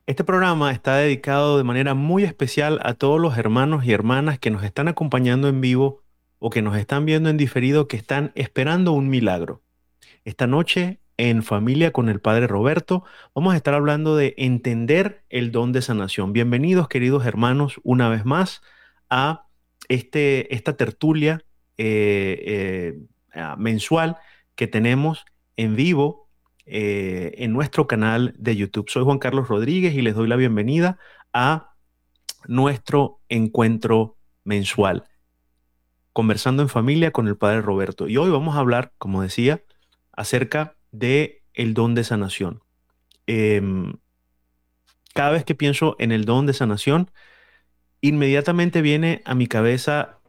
Este programa está dedicado de manera muy especial a todos los hermanos y hermanas que nos están acompañando en vivo o que nos están viendo en diferido que están esperando un milagro. Esta noche, en Familia con el Padre Roberto, vamos a estar hablando de entender el don de sanación. Bienvenidos, queridos hermanos, una vez más a esta tertulia mensual que tenemos en vivo en nuestro canal de YouTube. Soy Juan Carlos Rodríguez y les doy la bienvenida a nuestro encuentro mensual, conversando en familia con el Padre Roberto. Y hoy vamos a hablar, como decía, acerca de el don de sanación. Em, Cada vez que pienso en el don de sanación, inmediatamente viene a mi cabeza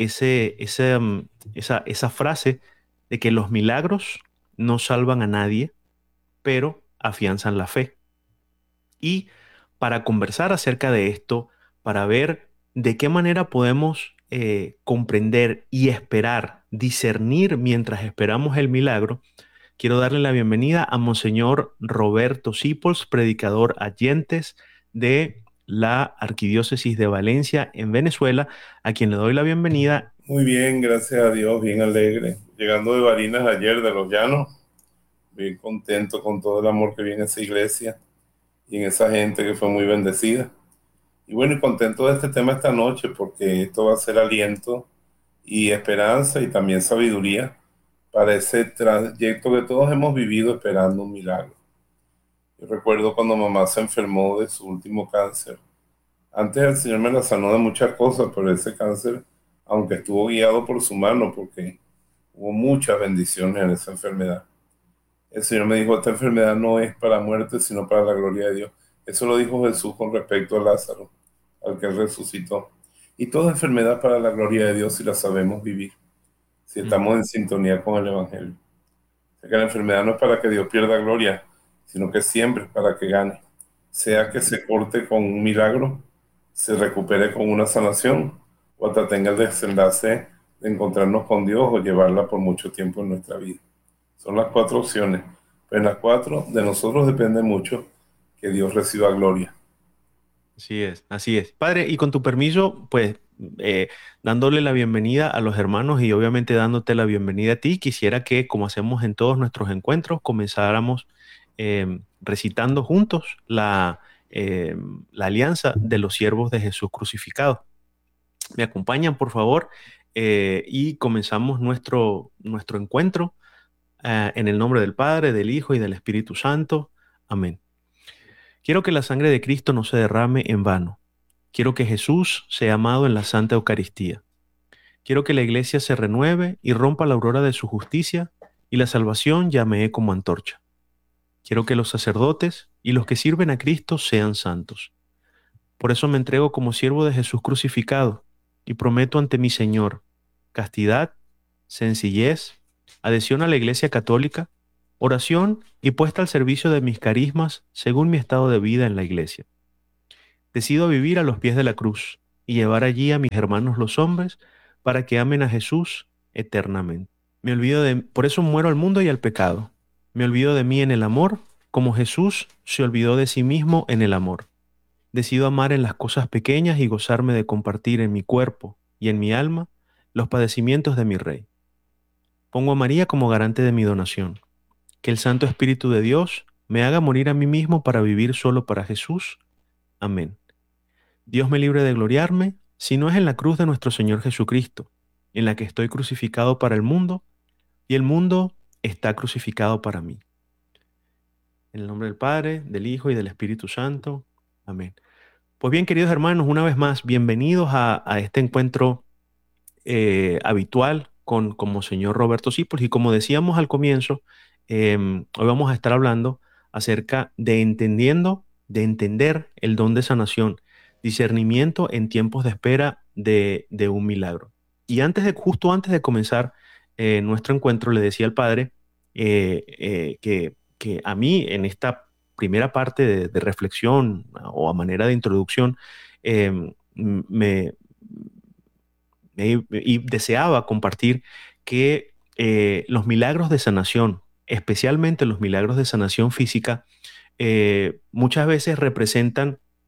esa frase de que los milagros no salvan a nadie, pero afianzan la fe. Y para conversar acerca de esto, para ver de qué manera podemos comprender y esperar, discernir mientras esperamos el milagro, quiero darle la bienvenida a Monseñor Roberto Sipols, predicador Allentes de la Arquidiócesis de Valencia en Venezuela, a quien le doy la bienvenida. Muy bien, gracias a Dios, bien alegre. Llegando de Barinas ayer de los Llanos, bien contento con todo el amor que viene en esa iglesia y en esa gente que fue muy bendecida. Y bueno, y contento de este tema esta noche porque esto va a ser aliento y esperanza y también sabiduría para ese trayecto que todos hemos vivido esperando un milagro. Yo recuerdo cuando mamá se enfermó de su último cáncer. Antes el Señor me la sanó de muchas cosas, pero ese cáncer, aunque estuvo guiado por su mano, porque hubo muchas bendiciones en esa enfermedad. El Señor me dijo, esta enfermedad no es para muerte, sino para la gloria de Dios. Eso lo dijo Jesús con respecto a Lázaro, al que él resucitó. Y toda enfermedad para la gloria de Dios si la sabemos vivir, si Mm. estamos en sintonía con el Evangelio. O sea que la enfermedad no es para que Dios pierda gloria, sino que siempre es para que gane. Sea que se corte con un milagro, se recupere con una sanación, o hasta tenga el desenlace de encontrarnos con Dios o llevarla por mucho tiempo en nuestra vida. Son las cuatro opciones. Pero en las cuatro de nosotros depende mucho que Dios reciba gloria. Así es, así es. Padre, y con tu permiso, pues eh, dándole la bienvenida a los hermanos y obviamente dándote la bienvenida a ti, quisiera que, como hacemos en todos nuestros encuentros, comenzáramos recitando juntos la alianza de los siervos de Jesús crucificado. ¿Me acompañan, por favor? Y comenzamos nuestro encuentro en el nombre del Padre, del Hijo y del Espíritu Santo. Amén. Quiero que la sangre de Cristo no se derrame en vano. Quiero que Jesús sea amado en la Santa Eucaristía. Quiero que la Iglesia se renueve y rompa la aurora de su justicia y la salvación llamee como antorcha. Quiero que los sacerdotes y los que sirven a Cristo sean santos. Por eso me entrego como siervo de Jesús crucificado y prometo ante mi Señor castidad, sencillez, adhesión a la Iglesia Católica, oración y puesta al servicio de mis carismas según mi estado de vida en la Iglesia. Decido vivir a los pies de la cruz y llevar allí a mis hermanos los hombres para que amen a Jesús eternamente. Por eso muero al mundo y al pecado. Me olvido de mí en el amor, como Jesús se olvidó de sí mismo en el amor. Decido amar en las cosas pequeñas y gozarme de compartir en mi cuerpo y en mi alma los padecimientos de mi Rey. Pongo a María como garante de mi donación. Que el Santo Espíritu de Dios me haga morir a mí mismo para vivir solo para Jesús. Amén. Dios me libre de gloriarme, si no es en la cruz de nuestro Señor Jesucristo, en la que estoy crucificado para el mundo y el mundo está crucificado para mí. En el nombre del Padre, del Hijo y del Espíritu Santo. Amén. Pues bien, queridos hermanos, una vez más, bienvenidos a este encuentro habitual con Monseñor Roberto Sipols. Y como decíamos al comienzo, hoy vamos a estar hablando acerca de entender el don de sanación, discernimiento en tiempos de espera de un milagro. Y justo antes de comenzar nuestro encuentro, le decía al Padre que a mí en esta primera parte de reflexión o a manera de introducción, me, y deseaba compartir que los milagros de sanación, especialmente los milagros de sanación física, muchas veces representan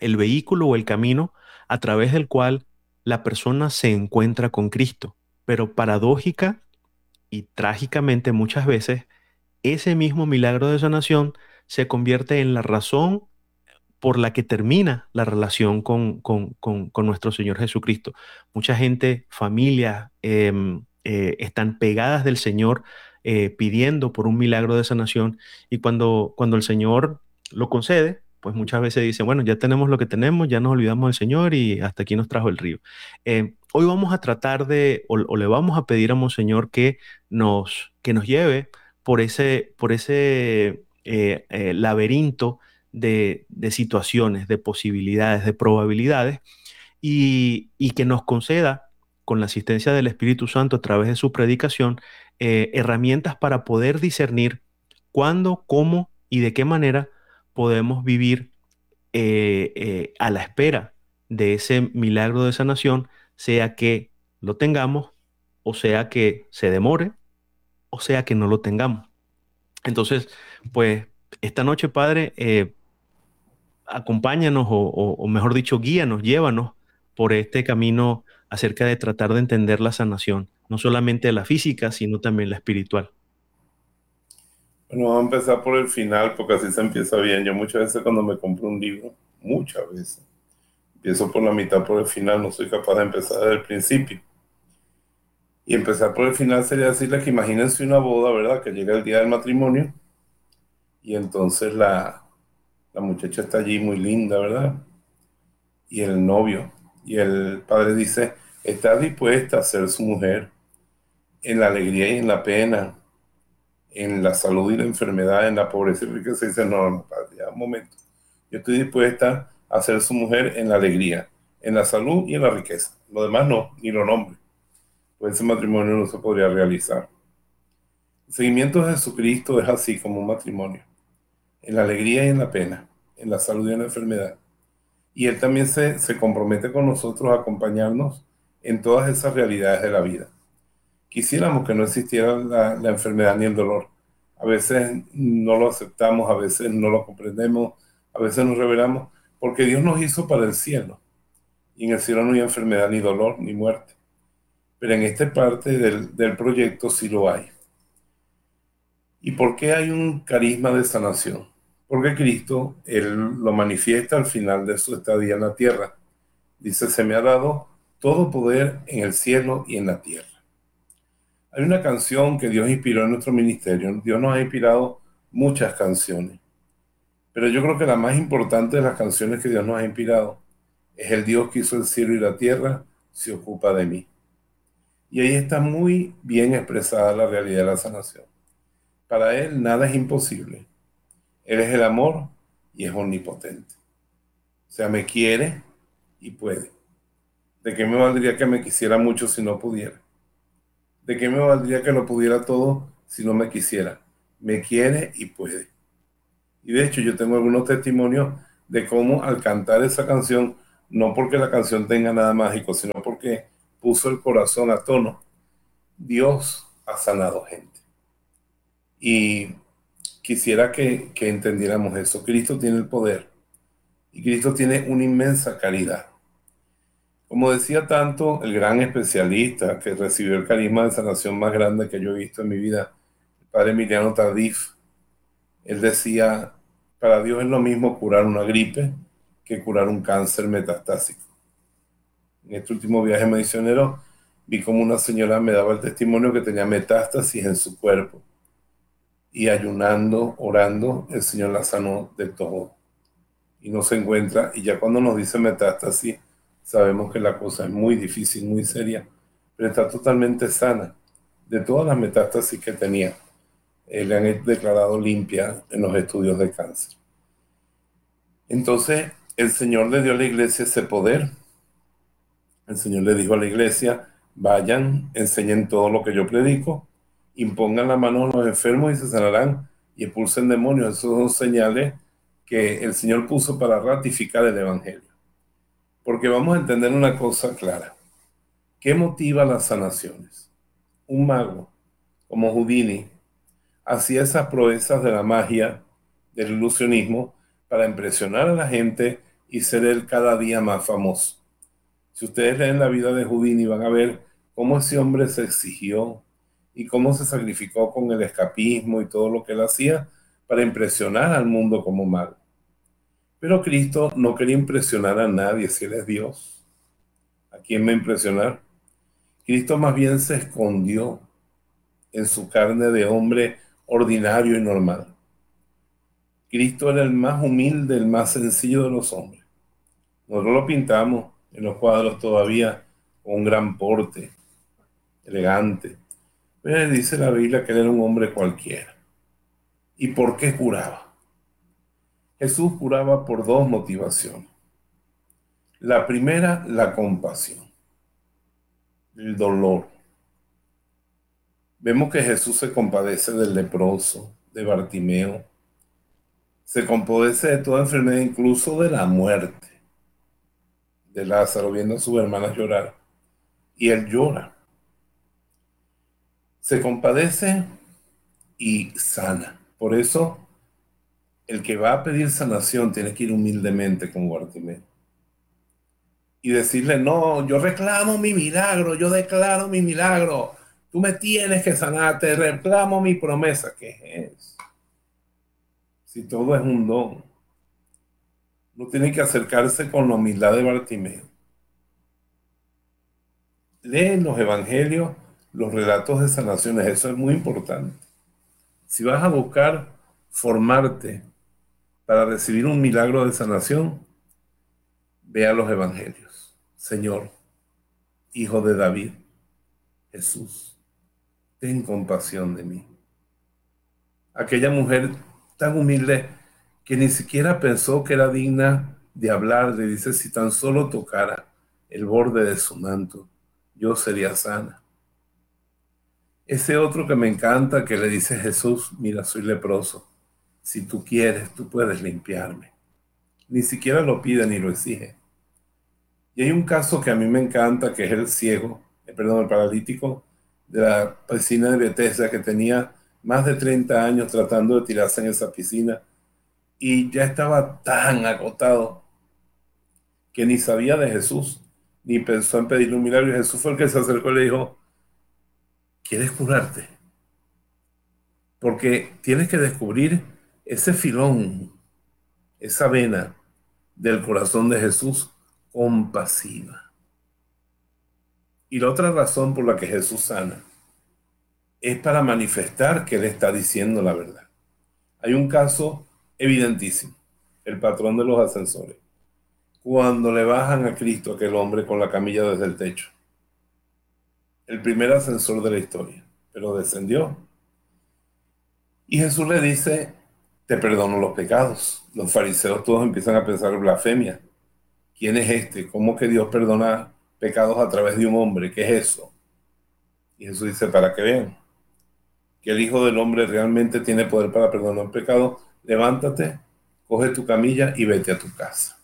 el vehículo o el camino a través del cual la persona se encuentra con Cristo. Pero paradójica y trágicamente muchas veces, ese mismo milagro de sanación se convierte en la razón por la que termina la relación con nuestro Señor Jesucristo. Mucha gente, familias, están pegadas del Señor pidiendo por un milagro de sanación y cuando el Señor lo concede, pues muchas veces dicen, bueno, ya tenemos lo que tenemos, ya nos olvidamos del Señor y hasta aquí nos trajo el río. Hoy vamos a tratar o le vamos a pedir a Monseñor que nos lleve por ese laberinto de situaciones, de posibilidades, de probabilidades, y que nos conceda, con la asistencia del Espíritu Santo a través de su predicación, herramientas para poder discernir cuándo, cómo y de qué manera podemos vivir a la espera de ese milagro de sanación, sea que lo tengamos, o sea que se demore, o sea que no lo tengamos. Entonces, pues esta noche, Padre, acompáñanos o mejor dicho, guíanos, llévanos por este camino acerca de tratar de entender la sanación, no solamente la física, sino también la espiritual. Bueno, vamos a empezar por el final porque así se empieza bien. Yo muchas veces cuando me compro un libro, muchas veces, empiezo por la mitad, por el final, no soy capaz de empezar desde el principio. Y empezar por el final sería decirles que imagínense una boda, ¿verdad? Que llega el día del matrimonio y entonces la muchacha está allí muy linda, ¿verdad? Y el novio, y el padre dice, ¿está dispuesta a ser su mujer en la alegría y en la pena, en la salud y la enfermedad, en la pobreza y riqueza? Y dice, no, no, padre, ya, un momento. Yo estoy dispuesta a ser su mujer en la alegría, en la salud y en la riqueza. Lo demás no, ni lo nombre. Pues ese matrimonio no se podría realizar. El seguimiento de Jesucristo es así como un matrimonio, en la alegría y en la pena, en la salud y en la enfermedad. Y Él también se compromete con nosotros a acompañarnos en todas esas realidades de la vida. Quisiéramos que no existiera la enfermedad ni el dolor. A veces no lo aceptamos, a veces no lo comprendemos, a veces nos revelamos, porque Dios nos hizo para el cielo. Y en el cielo no hay enfermedad, ni dolor, ni muerte. Pero en esta parte del proyecto sí lo hay. ¿Y por qué hay un carisma de sanación? Porque Cristo, Él lo manifiesta al final de su estadía en la tierra. Dice, se me ha dado todo poder en el cielo y en la tierra. Hay una canción que Dios inspiró en nuestro ministerio. Dios nos ha inspirado muchas canciones. Pero yo creo que la más importante de las canciones que Dios nos ha inspirado es el Dios que hizo el cielo y la tierra, se ocupa de mí. Y ahí está muy bien expresada la realidad de la sanación. Para Él nada es imposible. Él es el amor y es omnipotente. O sea, me quiere y puede. ¿De qué me valdría que me quisiera mucho si no pudiera? ¿De qué me valdría que lo pudiera todo si no me quisiera? Me quiere y puede. Y de hecho yo tengo algunos testimonios de cómo al cantar esa canción, no porque la canción tenga nada mágico, sino porque puso el corazón a tono, Dios ha sanado gente. Y quisiera que entendiéramos eso. Cristo tiene el poder y Cristo tiene una inmensa caridad. Como decía tanto el gran especialista que recibió el carisma de sanación más grande que yo he visto en mi vida, el padre Emiliano Tardif, él decía, para Dios es lo mismo curar una gripe que curar un cáncer metastásico. En este último viaje misionero vi como una señora me daba el testimonio que tenía metástasis en su cuerpo y ayunando, orando, el Señor la sanó de todo y no se encuentra. Y ya cuando nos dice metástasis, sabemos que la cosa es muy difícil, muy seria, pero está totalmente sana de todas las metástasis que tenía. Le han declarado limpia en los estudios de cáncer. Entonces, el Señor le dio a la iglesia ese poder. El Señor le dijo a la iglesia, vayan, enseñen todo lo que yo predico, impongan la mano a los enfermos y se sanarán, y expulsen demonios. Esos son señales que el Señor puso para ratificar el Evangelio. Porque vamos a entender una cosa clara. ¿Qué motiva las sanaciones? Un mago, como Houdini, hacía esas proezas de la magia, del ilusionismo, para impresionar a la gente y ser él cada día más famoso. Si ustedes leen la vida de Houdini van a ver cómo ese hombre se exigió y cómo se sacrificó con el escapismo y todo lo que él hacía para impresionar al mundo como mal. Pero Cristo no quería impresionar a nadie si él es Dios. ¿A quién va a impresionar? Cristo más bien se escondió en su carne de hombre ordinario y normal. Cristo era el más humilde, el más sencillo de los hombres. Nosotros lo pintamos en los cuadros todavía con un gran porte, elegante. Pero dice la Biblia que él era un hombre cualquiera. ¿Y por qué curaba? Jesús curaba por dos motivaciones. La primera, la compasión, el dolor. Vemos que Jesús se compadece del leproso, de Bartimeo, se compadece de toda enfermedad, incluso de la muerte, de Lázaro, viendo a sus hermanas llorar. Y él llora. Se compadece y sana. Por eso, el que va a pedir sanación tiene que ir humildemente con Bartimeo y decirle: no, yo reclamo mi milagro, yo declaro mi milagro, tú me tienes que sanar, te reclamo mi promesa. ¿Qué es? Si todo es un don, no tiene que acercarse con la humildad de Bartimeo. Lee en los evangelios los relatos de sanaciones, eso es muy importante. Si vas a buscar formarte para recibir un milagro de sanación, ve a los evangelios. Señor, Hijo de David, Jesús, ten compasión de mí. Aquella mujer tan humilde que ni siquiera pensó que era digna de hablar, le dice: si tan solo tocara el borde de su manto, yo sería sana. Ese otro que me encanta, que le dice a Jesús: mira, soy leproso, si tú quieres, tú puedes limpiarme. Ni siquiera lo pide ni lo exige. Y hay un caso que a mí me encanta, que es el ciego, el paralítico de la piscina de Bethesda, que tenía más de 30 años tratando de tirarse en esa piscina y ya estaba tan agotado que ni sabía de Jesús, ni pensó en pedirle un milagro. Y Jesús fue el que se acercó y le dijo: ¿quieres curarte? Porque tienes que descubrir ese filón, esa vena del corazón de Jesús compasiva. Y la otra razón por la que Jesús sana es para manifestar que Él está diciendo la verdad. Hay un caso evidentísimo: el patrón de los ascensores. Cuando le bajan a Cristo, aquel hombre con la camilla desde el techo, el primer ascensor de la historia, pero descendió. Y Jesús le dice: te perdono los pecados. Los fariseos todos empiezan a pensar blasfemia. ¿Quién es este? ¿Cómo que Dios perdona pecados a través de un hombre? ¿Qué es eso? Y Jesús dice: para que vean que el Hijo del Hombre realmente tiene poder para perdonar pecados, levántate, coge tu camilla y vete a tu casa.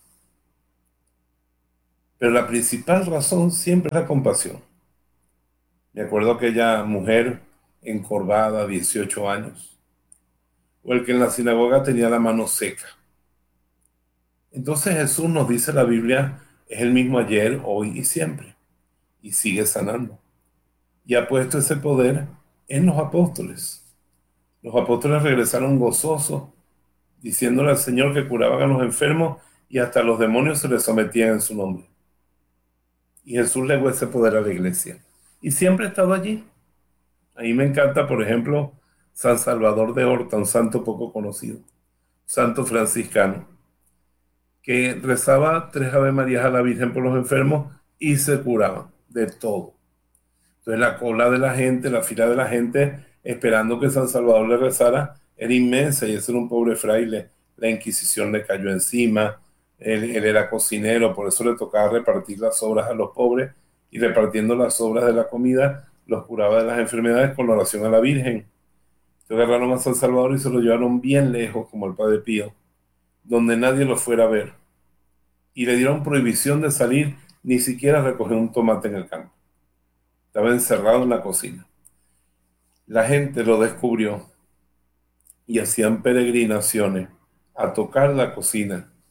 Pero la principal razón siempre es la compasión. Me acuerdo aquella mujer encorvada, 18 años, o el que en la sinagoga tenía la mano seca. Entonces Jesús, nos dice la Biblia, es el mismo ayer, hoy y siempre, y sigue sanando. Y ha puesto ese poder en los apóstoles. Los apóstoles regresaron gozosos, diciéndole al Señor que curaban a los enfermos y hasta los demonios se les sometían en su nombre. Y Jesús legó ese poder a la iglesia. Y siempre ha estado allí. A mí me encanta, por ejemplo, San Salvador de Horta, un santo poco conocido, santo franciscano, que rezaba 3 Ave Marías a la Virgen por los enfermos y se curaba de todo. Entonces la cola de la gente, la fila de la gente, esperando que San Salvador le rezara, era inmensa, y ese era un pobre fraile. La Inquisición le cayó encima, él era cocinero, por eso le tocaba repartir las sobras a los pobres, y repartiendo las sobras de la comida, los curaba de las enfermedades con la oración a la Virgen. Entonces agarraron a San Salvador y se lo llevaron bien lejos, como el Padre Pío, donde nadie lo fuera a ver. Y le dieron prohibición de salir, ni siquiera a recoger un tomate en el campo. Estaba encerrado en la cocina. La gente lo descubrió y hacían peregrinaciones a tocar la cocina,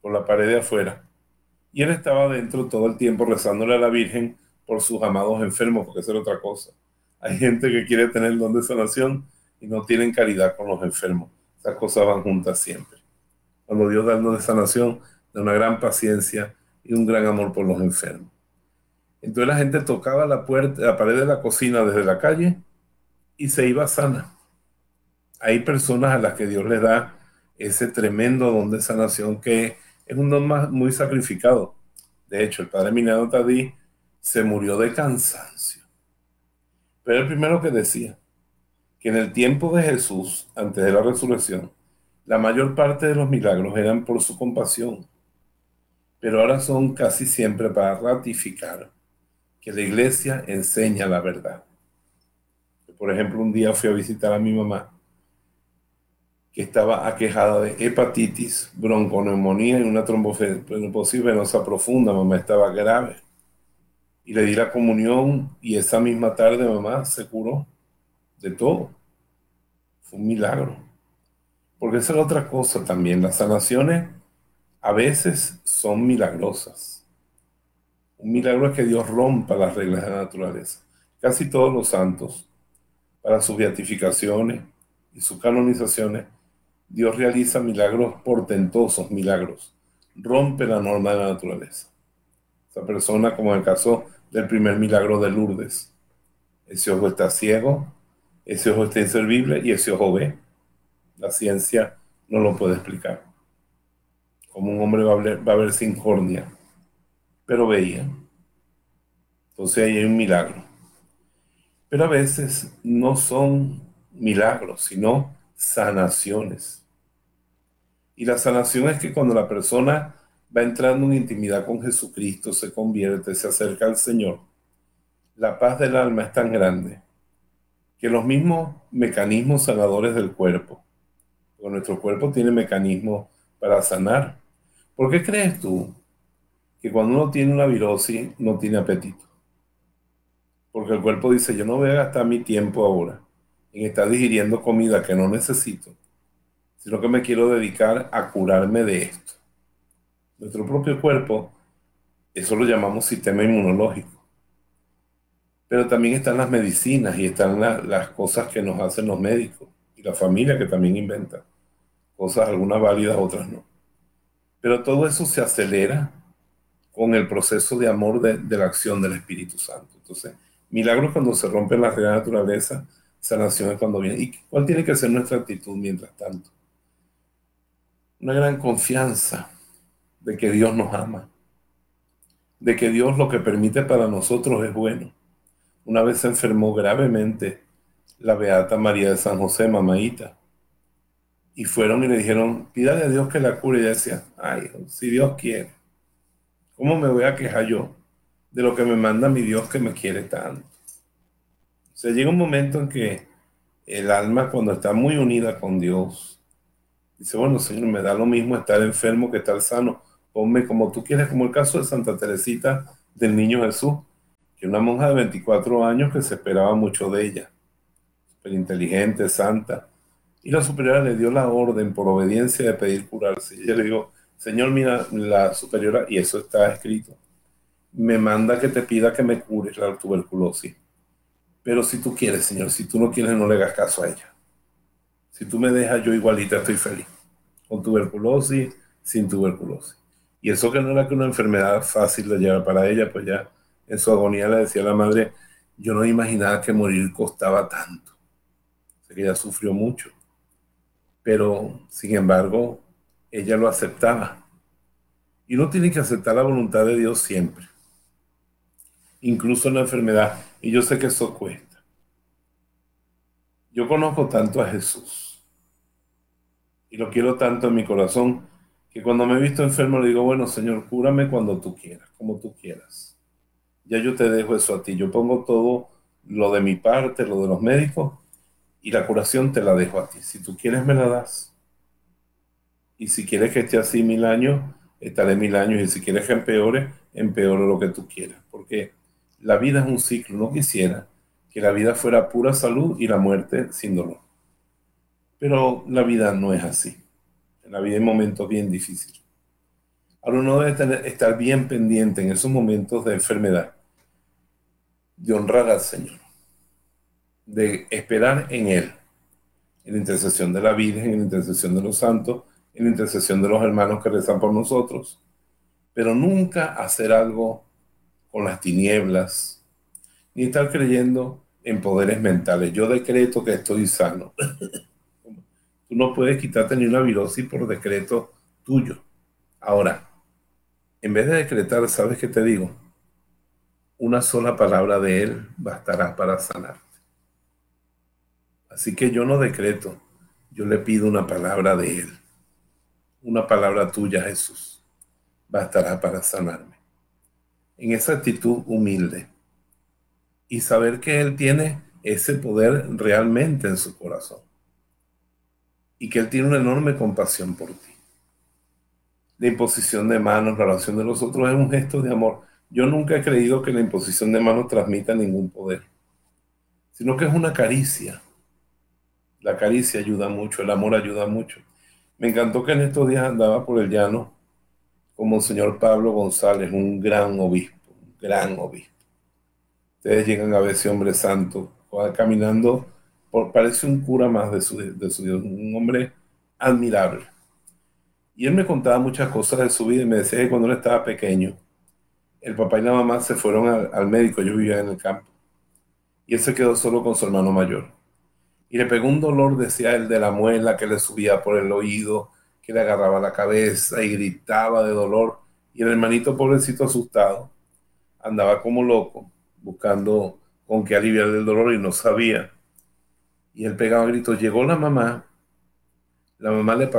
por la pared de afuera. Y él estaba adentro todo el tiempo rezándole a la Virgen por sus amados enfermos, porque esa era otra cosa. Hay gente que quiere tener el don de sanación y no tienen caridad con los enfermos. Esas cosas van juntas siempre. Cuando Dios da el don de sanación, da una gran paciencia y un gran amor por los enfermos. Entonces la gente tocaba la puerta, la pared de la cocina desde la calle y se iba sana. Hay personas a las que Dios les da ese tremendo don de sanación que es un don muy sacrificado. De hecho, el padre Emiliano Tadí se murió de cansancio. Pero el primero que decía que en el tiempo de Jesús, antes de la resurrección, la mayor parte de los milagros eran por su compasión, pero ahora son casi siempre para ratificar que la iglesia enseña la verdad. Por ejemplo, un día fui a visitar a mi mamá, que estaba aquejada de hepatitis, bronconeumonía y una trombosis venosa profunda. Mamá estaba grave. Y le di la comunión y esa misma tarde mamá se curó de todo. Fue un milagro. Porque esa es otra cosa también. Las sanaciones a veces son milagrosas. Un milagro es que Dios rompa las reglas de la naturaleza. Casi todos los santos, para sus beatificaciones y sus canonizaciones, Dios realiza milagros portentosos, milagros. Rompe la norma de la naturaleza. Esa persona, como en el caso del primer milagro de Lourdes. Ese ojo está ciego, ese ojo está inservible y ese ojo ve. La ciencia no lo puede explicar. Como un hombre va a ver sin córnea, pero veía. Entonces ahí hay un milagro. Pero a veces no son milagros, sino sanaciones. Y la sanación es que cuando la persona va entrando en intimidad con Jesucristo, se convierte, se acerca al Señor, la paz del alma es tan grande que los mismos mecanismos sanadores del cuerpo, porque nuestro cuerpo tiene mecanismos para sanar. ¿Por qué crees tú que cuando uno tiene una virosis no tiene apetito? Porque el cuerpo dice, yo no voy a gastar mi tiempo ahora en estar digiriendo comida que no necesito, sino que me quiero dedicar a curarme de esto. Nuestro propio cuerpo, eso lo llamamos sistema inmunológico. Pero también están las medicinas y están las cosas que nos hacen los médicos y la familia que también inventa. Cosas, algunas válidas, otras no. Pero todo eso se acelera con el proceso de amor de la acción del Espíritu Santo. Entonces, milagros cuando se rompen las reglas de la naturaleza, sanación es cuando viene. ¿Y cuál tiene que ser nuestra actitud mientras tanto? Una gran confianza de que Dios nos ama, de que Dios lo que permite para nosotros es bueno. Una vez se enfermó gravemente la Beata María de San José, mamaíta, y fueron y le dijeron, pídale a Dios que la cure. Y ella decía, ay, si Dios quiere, ¿cómo me voy a quejar yo de lo que me manda mi Dios que me quiere tanto? O sea, llega un momento en que el alma, cuando está muy unida con Dios, dice, bueno, Señor, me da lo mismo estar enfermo que estar sano. Ponme como tú quieres, como el caso de Santa Teresita del Niño Jesús, que una monja de 24 años que se esperaba mucho de ella, súper inteligente, santa, y la superiora le dio la orden por obediencia de pedir curarse. Y ella le dijo, Señor, mira, la superiora, y eso está escrito, me manda que te pida que me cures la tuberculosis. Pero si tú quieres, Señor, si tú no quieres, no le hagas caso a ella. Si tú me dejas, yo igualita estoy feliz. Con tuberculosis, sin tuberculosis. Y eso que no era que una enfermedad fácil de llevar para ella, pues ya en su agonía le decía a la madre, yo no imaginaba que morir costaba tanto. O sea que ella sufrió mucho. Pero, sin embargo, ella lo aceptaba. Y uno tiene que aceptar la voluntad de Dios siempre, incluso en la enfermedad. Y yo sé que eso cuesta. Yo conozco tanto a Jesús y lo quiero tanto en mi corazón que cuando me he visto enfermo le digo, bueno, Señor, cúrame cuando tú quieras, como tú quieras. Ya yo te dejo eso a ti. Yo pongo todo lo de mi parte, lo de los médicos, y la curación te la dejo a ti. Si tú quieres, me la das. Y si quieres que esté así 1000 años, estaré 1000 años. Y si quieres que empeore, empeore lo que tú quieras. Porque la vida es un ciclo. No quisiera que la vida fuera pura salud y la muerte sin dolor. Pero la vida no es así. En la vida hay momentos bien difíciles. Ahora uno debe estar bien pendiente en esos momentos de enfermedad, de honrar al Señor, de esperar en Él, en la intercesión de la Virgen, en la intercesión de los santos, en la intercesión de los hermanos que rezan por nosotros, pero nunca hacer algo con las tinieblas, ni estar creyendo en poderes mentales. Yo decreto que estoy sano. Tú no puedes quitarte ni una virosis por decreto tuyo. Ahora, en vez de decretar, ¿sabes qué te digo? Una sola palabra de Él bastará para sanar. Así que yo no decreto, yo le pido una palabra de Él. Una palabra tuya, Jesús, bastará para sanarme. En esa actitud humilde y saber que Él tiene ese poder realmente en su corazón y que Él tiene una enorme compasión por ti. La imposición de manos, la oración de los otros es un gesto de amor. Yo nunca he creído que la imposición de manos transmita ningún poder, sino que es una caricia. La caricia ayuda mucho, el amor ayuda mucho. Me encantó que en estos días andaba por el llano con Monseñor Pablo González, un gran obispo, un gran obispo. Ustedes llegan a ver ese hombre santo, caminando, parece un cura más de su Dios, un hombre admirable. Y él me contaba muchas cosas de su vida y me decía que cuando él estaba pequeño, el papá y la mamá se fueron al médico, yo vivía en el campo, y él se quedó solo con su hermano mayor. Y le pegó un dolor, decía él, de la muela que le subía por el oído, que le agarraba la cabeza y gritaba de dolor. Y el hermanito pobrecito asustado andaba como loco, buscando con qué aliviar el dolor y no sabía. Y él pegaba gritos. Llegó la mamá le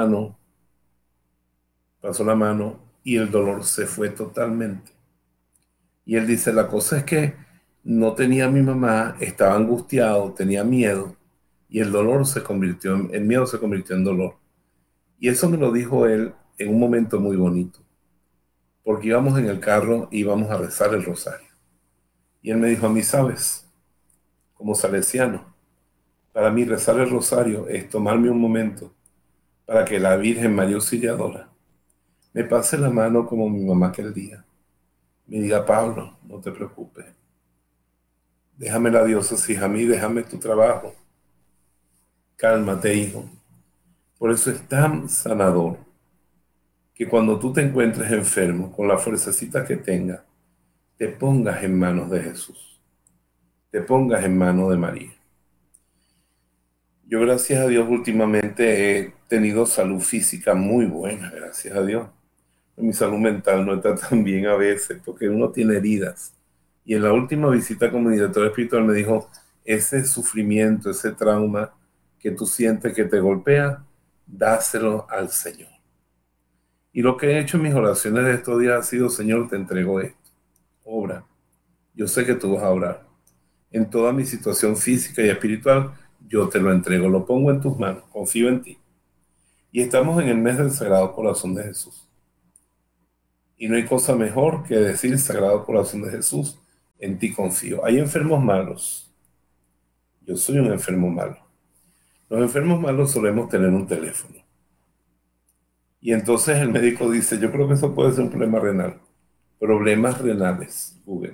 pasó la mano y el dolor se fue totalmente. Y él dice, la cosa es que no tenía a mi mamá, estaba angustiado, tenía miedo y el dolor el miedo se convirtió en dolor. Y eso me lo dijo él en un momento muy bonito, porque íbamos en el carro y íbamos a rezar el rosario. Y él me dijo a mí, sabes, como salesiano, para mí rezar el rosario es tomarme un momento para que la Virgen María Auxiliadora me pase la mano como mi mamá aquel día. Me diga, Pablo, no te preocupes. Déjame la diócesis a mí, déjame tu trabajo. Cálmate, hijo. Por eso es tan sanador que cuando tú te encuentres enfermo, con la fuercecita que tengas, te pongas en manos de Jesús. Te pongas en manos de María. Yo, gracias a Dios, últimamente he tenido salud física muy buena, gracias a Dios. Mi salud mental no está tan bien a veces, porque uno tiene heridas. Y en la última visita con mi director espiritual me dijo, ese sufrimiento, ese trauma que tú sientes que te golpea, dáselo al Señor. Y lo que he hecho en mis oraciones de estos días ha sido, Señor, te entrego esto. Obra. Yo sé que tú vas a obrar. En toda mi situación física y espiritual, yo te lo entrego, lo pongo en tus manos, confío en ti. Y estamos en el mes del Sagrado Corazón de Jesús. Y no hay cosa mejor que decir, Sagrado Corazón de Jesús, en ti confío. Hay enfermos malos. Yo soy un enfermo malo. Los enfermos malos solemos tener un teléfono. Y entonces el médico dice, yo creo que eso puede ser un problema renal. Problemas renales, Google.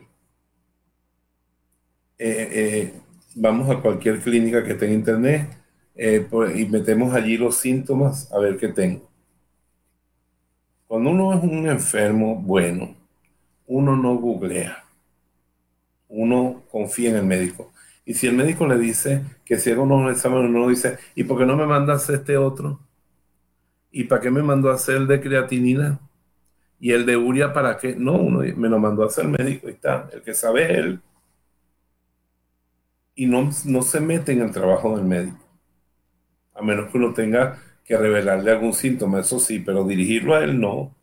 Vamos a cualquier clínica que esté en internet y metemos allí los síntomas a ver qué tengo. Cuando uno es un enfermo bueno, uno no googlea, uno confía en el médico. Y si el médico le dice que si hago unos exámenes, uno dice, ¿y por qué no me manda a hacer este otro? ¿Y para qué me mandó a hacer el de creatinina? ¿Y el de urea para qué? No, uno me lo mandó a hacer el médico y está, el que sabe es él. Y no se mete en el trabajo del médico, a menos que uno tenga que revelarle algún síntoma, eso sí, pero dirigirlo a él no.